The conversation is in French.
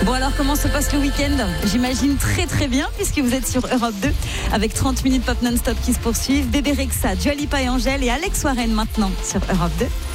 Bon alors comment se passe le week-end? J'imagine très très bien puisque vous êtes sur Europe 2 avec 30 minutes pop non-stop qui se poursuivent. Bébé Rexha, Dua Lipa et Angèle et Alex Warren maintenant sur Europe 2.